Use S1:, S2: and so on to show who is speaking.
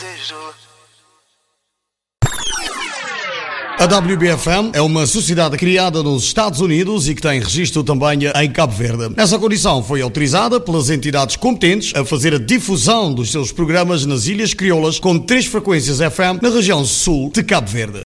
S1: desejo.
S2: A WBFM é uma sociedade criada nos Estados Unidos e que tem registro também em Cabo Verde. Essa condição foi autorizada pelas entidades competentes a fazer a difusão dos seus programas nas Ilhas Crioulas com 3 frequências FM na região sul de Cabo Verde.